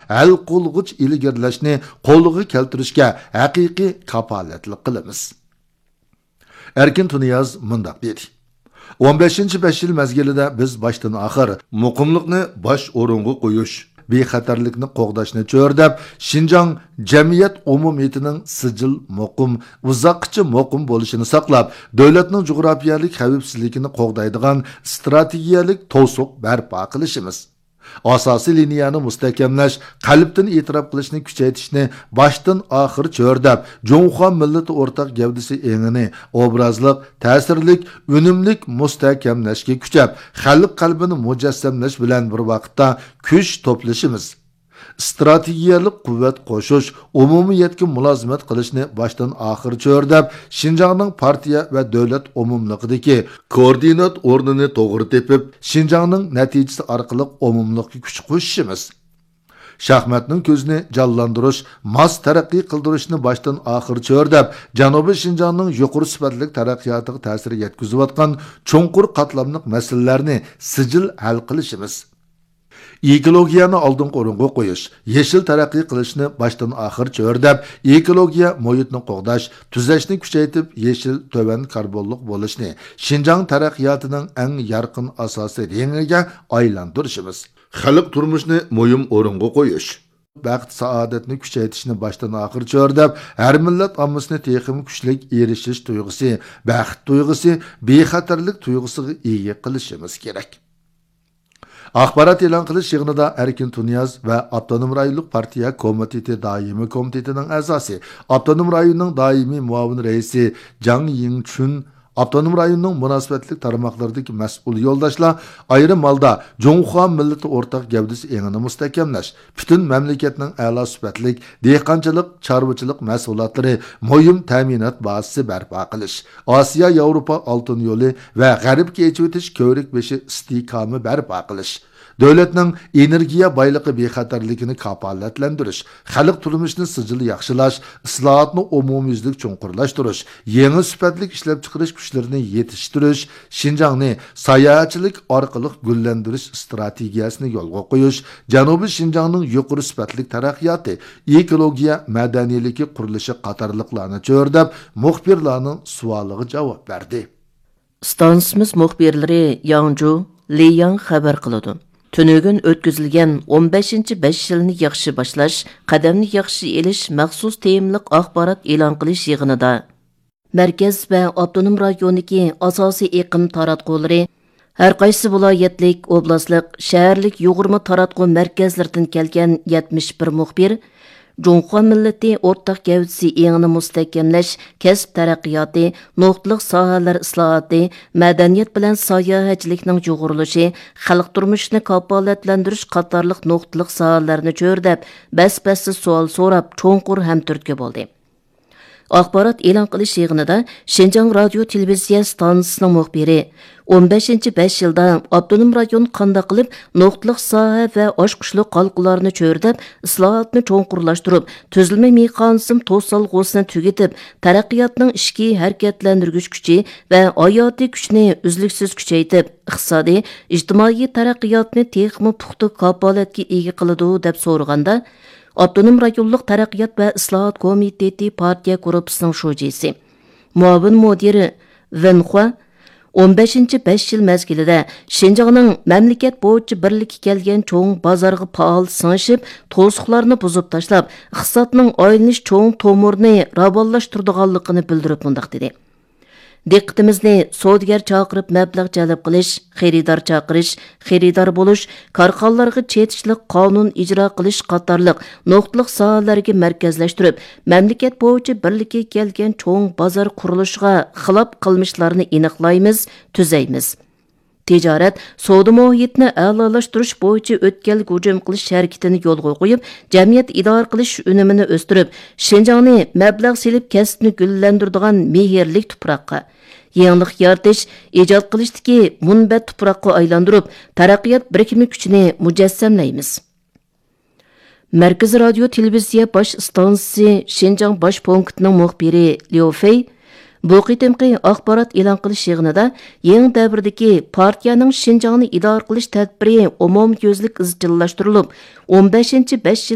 hal qilg'ich ilgirlashni qo'lga keltirishga haqiqiy kapolatlik qilamiz. Erkin Tuniyaz mundaq dedi. 15-5 yil mezgilida biz başdan axir muqimlikni baş o'ringa qo'yish, bexatarlikni qo'g'dashni cho'rdab, Şinjan jamiyat umumiyatining sijil muqim, uzoqcha muqim bo'lishini saqlab, davlatning jug'rafiyalik xavfsizligini qo'g'daydigan strategiyalik to'siq barpo qilishimiz. Asosiy liniyani mustahkamlash, qalbdan e'tirof qilishni kuchaytirishni başdan oxir cho'rdab, Jonxon millati o'rtaq gavdasi engini obrazliq, ta'sirlik, unumlik mustahkamlashga kuchab, xalq qalbini mujassamlash bilan bir vaqtda kuch to'plashimiz. Strategiyalik quvvat qo'shish, umumiyatga mulozimat qilishni başdan oxir cho'rdab, Şinjanning partiya va davlat umumligidagi koordinat o'rnini to'g'ri tepib, Şinjanning natijasi orqali umumlikka kuch qo'shishimiz. Şahmatning ko'zini jonlantirish, mas taraqqiy qildirishni başdan oxir cho'rdab, Janubiy Şinjanning yuqori sifatli taraqqiyotiga ta'sir yetkazayotgan cho'nqur qatlamli masalalarni sijil hal qilishimiz. Ekologiyani oldingi o'ringa qo'yish, yeshil taraqqiy qilishni başdan oxir cho'rdab, ekologiya muhitni qo'g'dash, tuzashni kuchaytirib, yeshil to'van karbonlik bo'lishni Şinjan taraqqiyotining eng yorqin asosi rengiga aylantirishimiz. Xalq turmushni muhim o'ringa qo'yish, baxt saodatni kuchaytirishni başdan oxir cho'rdab, har millat ommasini texnik kuchlik erishish tuyg'usi, baxt tuyg'usi, bexatarlik tuyg'usiga ega qilishimiz kerak. Axborot e'lon qilish yig'inida Erkin Tuniyaz va Avtonom rayonlik partiya komiteti doimiy komitetining a'zosi, Avtonom rayonning doimiy muavin raisi Jang Yingchun, Avtonom rayonning munosabatli tarmoqlaridagi mas'ul yo'ldoshlar ayrim holda Jonxon millati o'rtaq gavdasi engini mustahkamlash, butun mamlakatning a'lo sifatli dehqonchilik, chorvachilik mahsulotlari muhim ta'minot bazasi barpo qilish, Osiyo Yevropa oltin yo'li va g'arbga yechib o'tish ko'rik beshi istehkomi barpo qilish, davlatning energiya boyligi bexatarligini kafolatlantirish, xalq turmushini sijil yaxshilash, islohotni umumyuzlik cho'nqurlashtirish, yangi sifatli ishlab chiqarish kuchlarini yetishtirish, Şinjanni sayohatchilik orqali gullantirish strategiyasini yo'lga qo'yish, Janubiy Şinjanning yuqori sifatli taraqqiyoti, ekologiya madaniyligi qurilishi qatorliqlarni cho'rdab, muxbirlarning savoliga javob berdi. Stansimiz muxbirlari Yangju, Liyang xabar qiladi. Tünügün ötküzülgen 15-5 yılını yaxşı başlaş, qadamni yaxşı elish maxsus teyimliq axbarat e'lon qilish yig'inida Merkez ve Avtonom rayonidagi asosiy iqlim taratqullari, har qaysi viloyatlik, oblastlik, shaharlik yug'urma taratqu markazlaridan kelgan 71 muxbir Jonxon millati o'rtaq gavdasi engini mustahkamlash, kasb taraqqiyoti, nuqtaliq sohalar islohoti, madaniyat bilan sayohatchilikning jug'urilishi, xalq turmushini kafolatlantirish qatorliq nuqtaliq sohalarni cho'rdab, bas-bassiz savol so'rab, cho'nqur hamturtga bo'ldi. Axborot e'lon qilish yig'inida Şinjan radio televiziya stansiyasining muxbiri 15-5 yilda Avtonom rayon qanday qilib nuqtaliq soha va oshqushliq qalqalarni cho'rdab, islohotni cho'nqurlashtirib, tuzilma mexanizm to'salg'usini tugatib, taraqqiyotning ishki harakatlantirgich kuchi va hayotiy kuchni uzluksiz kuchaytirib, iqtisodiy, ijtimoiy taraqqiyotni texnik puxta kapolatga ega qiladi deb so'raganda, Avtonom rayonlik taraqqiyot va islohot komiteti partiya guruhisining sho'jisi, muavin mudiri Venxua 15-5 yil mezgilida Şinjanning mamlakat bo'yicha birlikka kelgan cho'ng bozorga faol singishib, to'siqlarni buzib tashlab, iqtisodning aylanish cho'ng to'mirini ravonlashtirganligini bildirib mundaq dedi. Diqqatimizni savdogar chaqirib mablag' jalb qilish, xaridor chaqirish, xaridor bo'lish, korxonalarga chetishlik qonun ijro qilish qatorliq nuqtaliq sohalarga markazlashtirib, mamlakat bo'yicha birlikka kelgan cho'ng bozor qurilishiga xilof qilmishlarni aniqlaymiz, tuzaymiz. Tijorat, savdo muhitini a'lolashtirish bo'yicha o'tkal hujum qilish harakatini yo'lga qo'yib, jamiyat idora qilish unumini o'stirib, Şinjanni mablag' selib kasbni gullantiradigan mehrlik tuproqqa, yangilik yaratish, ijod qilishdagi munbat tuproqqa aylantirib, taraqqiyot birikmi kuchini mujassamlaymiz. Markaziy radio televiziya bosh stansiyasi Şinjan bosh punktining muxbiri Liu Fei bu qitimqi axborot e'lon qilish yig'inida yangi davrdagi partiyaning Şinjanni idora qilish tadbiri umumyuzlik izchillashtirilib, 15-5 yil